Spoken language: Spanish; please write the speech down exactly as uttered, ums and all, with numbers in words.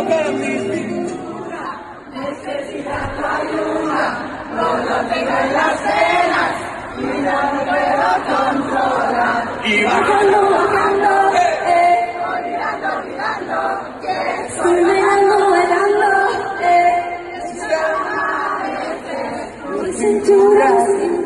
toca mi cintura. Necesita tu ayuda, no lo tengo en las venas y no me puedo controlar. Y bajando, bajando, eh, eh, olvidando, olvidando, que soy bailando, bailando, eh, necesita mi cintura.